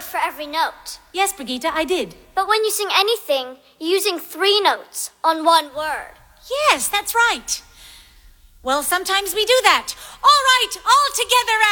for every note. Yes, Brigitte, I did. But when you sing anything, you're using 3 notes on one word. Yes, that's right. Well, sometimes we do that. All right, all together